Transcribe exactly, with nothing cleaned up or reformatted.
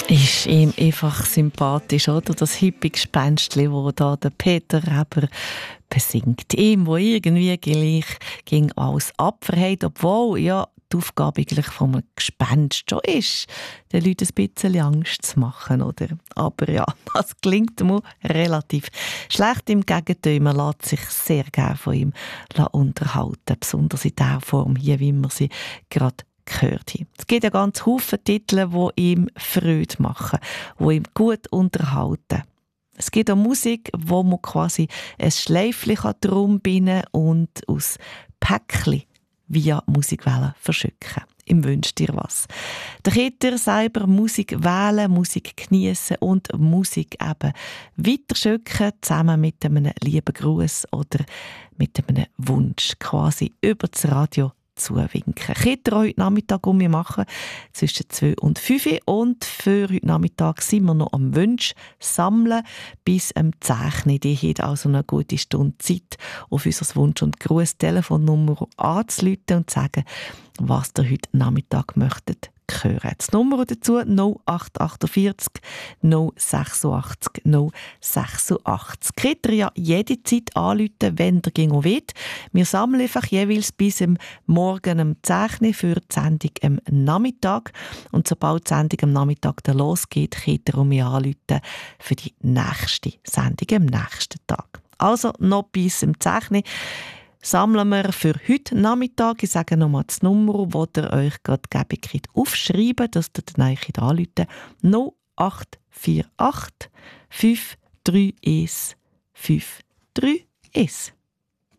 Ist ihm einfach sympathisch, oder? Das Hippie-Gespenstli, wo da der Peter Reber besingt. Ihm, wo irgendwie gleich ging alles abverhält, obwohl ja die Aufgabe eigentlich vom Gespenst schon ist, den Leuten ein bisschen Angst zu machen, oder? Aber ja, das klingt mir relativ schlecht. Im Gegenteil, man lässt sich sehr gerne von ihm unterhalten, besonders in der Form hier, wie man sie gerade gehört haben. Es gibt ja ganz viele Titel, die ihm Freude machen, die ihm gut unterhalten. Es gibt auch Musik, wo man quasi ein Schleifchen drum binden und aus Päckchen via Musikwellen verschicken. Im Wünscht dir was. Da könnt ihr selber Musik wählen, Musik geniessen und Musik eben weiterschicken, zusammen mit einem lieben Gruß oder mit einem Wunsch, quasi über das Radio zuwinken. Könnt ihr heute Nachmittag um mich machen, zwischen zwei und fünf. Und für heute Nachmittag sind wir noch am Wunsch sammeln bis am zehn. Die habt also eine gute Stunde Zeit, auf unser Wunsch- und Gruß-Telefonnummer anzurufen und zu sagen, was ihr heute Nachmittag möchtet hören. Das Nummer dazu null acht achtundvierzig null sechsundachtzig null sechsundachtzig. Könnt ihr ja jederzeit anrufen, wenn ihr ging wollt. Wir sammeln einfach jeweils bis am Morgen um zehn für die Sendung am Nachmittag. Und sobald die Sendung am Nachmittag dann losgeht, könnt ihr um mich anrufen für die nächste Sendung am nächsten Tag. Also noch bis am zehn. Sammeln wir für heute Nachmittag. Ich sage nochmal das Nummer, das ihr euch gerade geben könnt, aufschreiben, dass ihr dann euch anrufen könnt. null acht vier acht fünf drei eins fünf drei eins.